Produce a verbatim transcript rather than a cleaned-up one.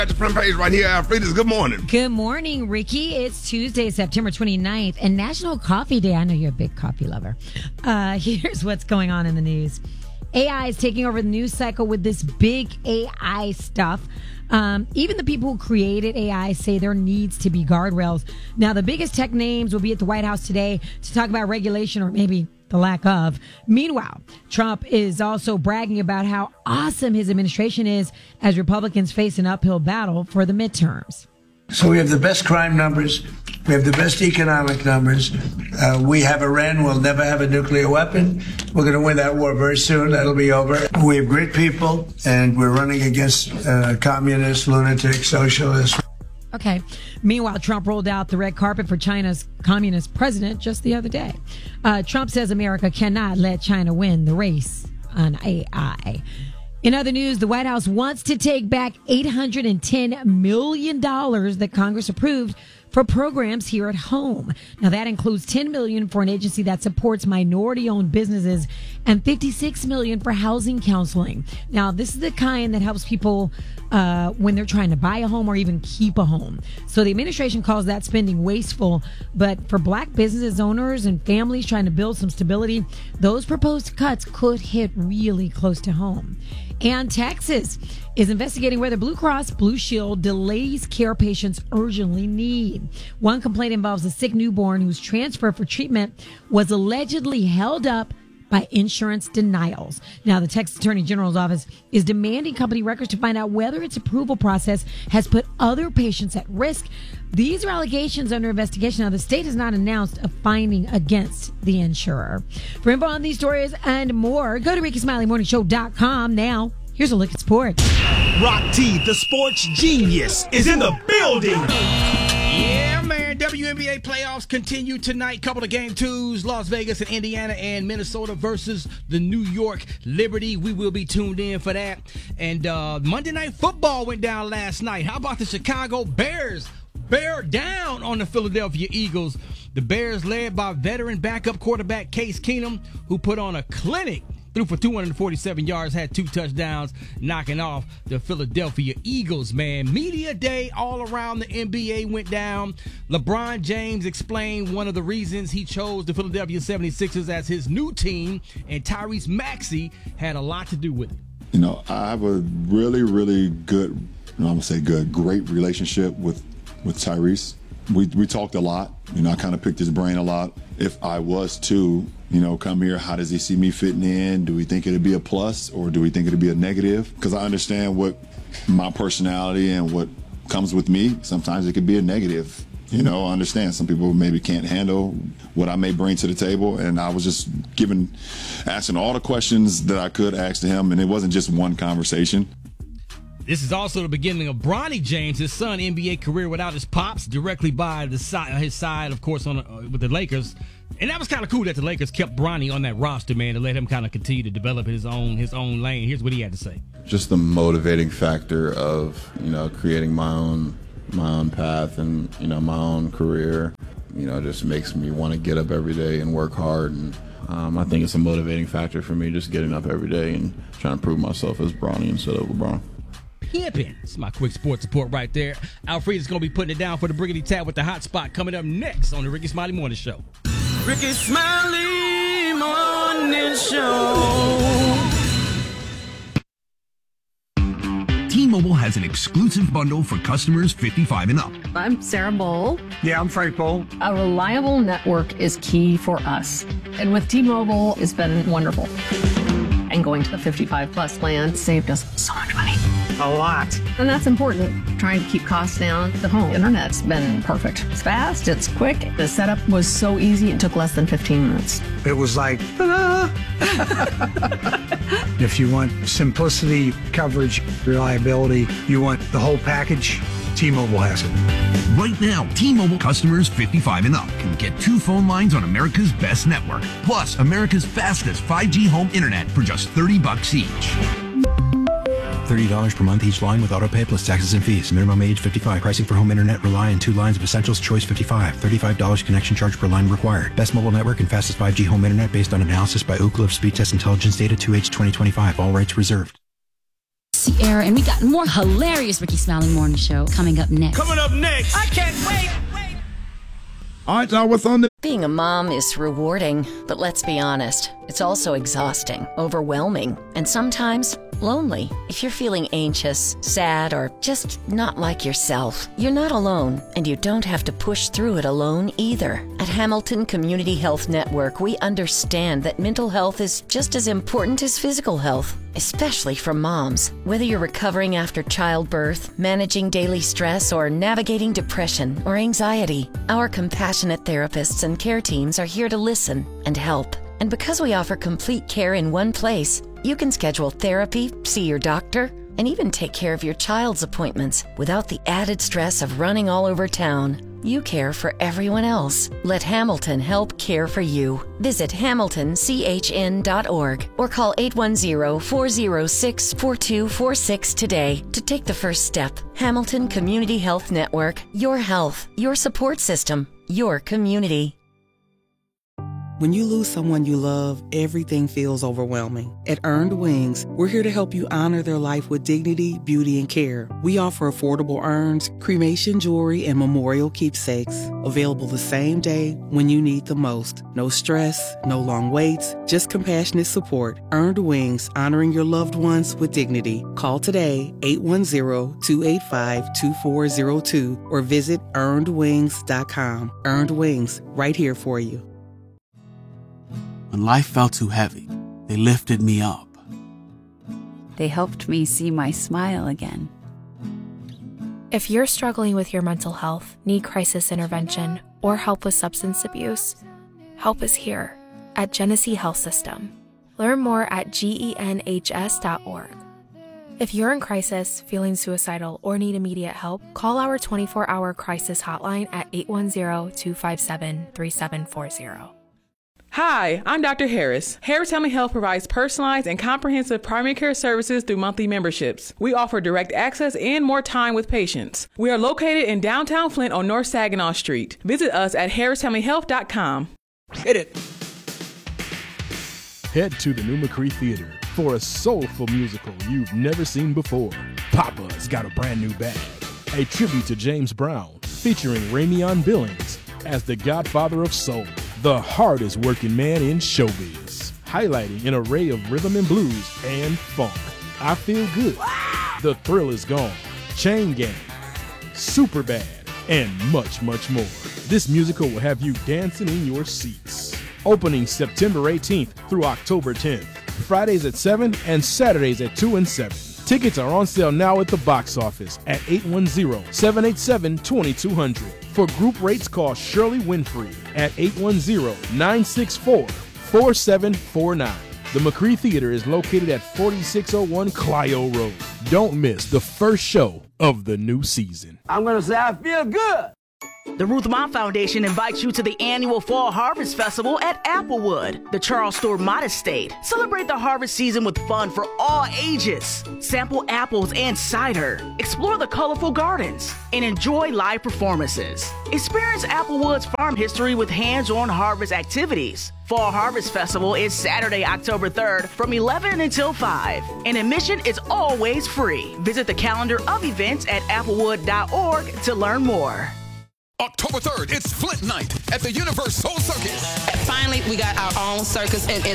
At the front page right here, Alfreda's. Good morning. Good morning, Ricky. It's Tuesday, September twenty-ninth, and National Coffee Day. I know you're a big coffee lover. Uh, here's what's going on in the news. A I is taking over the news cycle with this big A I stuff. Um, even the people who created A I say there needs to be guardrails. Now, the biggest tech names will be at the White House today to talk about regulation or maybe the lack of. Meanwhile, Trump is also bragging about how awesome his administration is as Republicans face an uphill battle for the midterms. So we have the best crime numbers. We have the best economic numbers. Uh, we have Iran. We'll never have a nuclear weapon. We're going to win that war very soon. That'll be over. We have great people, and we're running against uh, communists, lunatics, socialists. Okay. Meanwhile, Trump rolled out the red carpet for China's communist president just the other day. Uh, Trump says America cannot let China win the race on A I. In other news, the White House wants to take back eight hundred ten million dollars that Congress approved for programs here at home. Now, that includes ten million dollars for an agency that supports minority-owned businesses and fifty-six million dollars for housing counseling. Now, this is the kind that helps people uh, when they're trying to buy a home or even keep a home. So the administration calls that spending wasteful. But for black business owners and families trying to build some stability, those proposed cuts could hit really close to home. And Texas is investigating whether Blue Cross Blue Shield delays care patients urgently need. One complaint involves a sick newborn whose transfer for treatment was allegedly held up by insurance denials. Now, the Texas Attorney General's office is demanding company records to find out whether its approval process has put other patients at risk. These are allegations under investigation. Now, the state has not announced a finding against the insurer. For info on these stories and more, go to Ricky Smiley Morning Show dot com. Now, here's a look at sports. Rock T, the sports genius, is in the building. Yeah, man. W N B A playoffs continue tonight. Couple of game twos. Las Vegas and Indiana and Minnesota versus the New York Liberty. We will be tuned in for that. And uh, Monday Night Football went down last night. How about the Chicago Bears? Bear down on the Philadelphia Eagles. The Bears led by veteran backup quarterback Case Keenum, who put on a clinic. Threw for two hundred forty-seven yards, had two touchdowns, knocking off the Philadelphia Eagles, man. Media day all around the N B A went down. LeBron James explained one of the reasons he chose the Philadelphia seventy-sixers as his new team, and Tyrese Maxey had a lot to do with it. You know, I have a really, really good, I'm going to say good, great relationship with, with Tyrese. We, we talked a lot. You know, I kind of picked his brain a lot. If I was to, you know, come here, how does he see me fitting in? Do we think it'd be a plus or do we think it'd be a negative? Because I understand what my personality and what comes with me. Sometimes it could be a negative. You know, I understand some people maybe can't handle what I may bring to the table. And I was just giving, asking all the questions that I could ask to him. And it wasn't just one conversation. This is also the beginning of Bronny James, his son, N B A career without his pops, directly by the side, his side, of course, on uh, with the Lakers. And that was kind of cool that the Lakers kept Bronny on that roster, man, to let him kind of continue to develop his own his own lane. Here's what he had to say. Just the motivating factor of, you know, creating my own my own path and, you know, my own career, you know, just makes me want to get up every day and work hard. And um, I think it's a motivating factor for me, just getting up every day and trying to prove myself as Bronny instead of LeBron. Pimpin'. It's my quick sports report right there. Alfreda's going to be putting it down for the Briggity Tab with the hot spot coming up next on the Ricky Smiley Morning Show. Ricky Smiley Morning Show. T-Mobile has an exclusive bundle for customers fifty-five and up. I'm Sarah Bowl. Yeah, I'm Frank Bowl. A reliable network is key for us. And with T-Mobile, it's been wonderful. And going to the fifty-five plus plan saved us so much money. A lot. And that's important. Trying to keep costs down. The home internet's been perfect. It's fast, it's quick. The setup was so easy, it took less than fifteen minutes. It was like, ta-da! If you want simplicity, coverage, reliability, you want the whole package, T-Mobile has it. Right now, T-Mobile customers fifty-five and up can get two phone lines on America's best network, plus America's fastest five G home internet for just thirty bucks each. thirty dollars per month each line with autopay plus taxes and fees. Minimum age fifty-five. Pricing for home internet rely on two lines of Essentials Choice fifty-five. thirty-five dollars connection charge per line required. Best mobile network and fastest five G home internet based on analysis by Ookla of Speed Test Intelligence Data two H twenty twenty-five. All rights reserved. Sierra, and we got more hilarious Ricky Smiley Morning Show coming up next. Coming up next. I can't wait. All right, y'all, what's on the... Being a mom is rewarding, but let's be honest, it's also exhausting, overwhelming, and sometimes lonely. If you're feeling anxious, sad, or just not like yourself, you're not alone, and you don't have to push through it alone either. At Hamilton Community Health Network, we understand that mental health is just as important as physical health, especially for moms. Whether you're recovering after childbirth, managing daily stress, or navigating depression or anxiety, our compassionate therapists and care teams are here to listen and help. And because we offer complete care in one place, you can schedule therapy, see your doctor, and even take care of your child's appointments without the added stress of running all over town. You care for everyone else. Let Hamilton help care for you. Visit hamilton c h n dot org or call eight one zero, four zero six, four two four six today to take the first step. Hamilton Community Health Network. Your health, your support system, your community. When you lose someone you love, everything feels overwhelming. At Earned Wings, we're here to help you honor their life with dignity, beauty, and care. We offer affordable urns, cremation jewelry, and memorial keepsakes. Available the same day when you need the most. No stress, no long waits, just compassionate support. Earned Wings, honoring your loved ones with dignity. Call today, eight one zero, two eight five, two four zero two, or visit earned wings dot com. Earned Wings, right here for you. When life felt too heavy, they lifted me up. They helped me see my smile again. If you're struggling with your mental health, need crisis intervention, or help with substance abuse, help is here at Genesee Health System. Learn more at genhs dot org. If you're in crisis, feeling suicidal, or need immediate help, call our twenty-four hour crisis hotline at eight one zero, two five seven, three seven four zero. Hi, I'm Doctor Harris. Harris Family Health provides personalized and comprehensive primary care services through monthly memberships. We offer direct access and more time with patients. We are located in downtown Flint on North Saginaw Street. Visit us at harris family health dot com. Hit it. Head to the New McCree Theater for a soulful musical you've never seen before. Papa's Got a Brand New Bag, a tribute to James Brown, featuring Ramion Billings as the godfather of soul, the hardest working man in showbiz, highlighting an array of rhythm and blues and funk. I Feel Good, The Thrill Is Gone, Chain Gang, Superbad, and much, much more. This musical will have you dancing in your seats. Opening September eighteenth through October tenth. Fridays at seven and Saturdays at two and seven. Tickets are on sale now at the box office at eight one zero, seven eight seven, two two zero zero. For group rates, call Shirley Winfrey at eight one zero, nine six four, four seven four nine. The McCree Theater is located at forty-six oh one Clio Road. Don't miss the first show of the new season. I'm going to say I feel good. The Ruth Mott Foundation invites you to the annual Fall Harvest Festival at Applewood, the Charles Stewart Mott Estate. Celebrate the harvest season with fun for all ages. Sample apples and cider. Explore the colorful gardens and enjoy live performances. Experience Applewood's farm history with hands-on harvest activities. Fall Harvest Festival is Saturday, October third from eleven until five, and admission is always free. Visit the calendar of events at applewood dot org to learn more. October third, it's Flint Night at the Universal Circus. Finally, we got our own circus and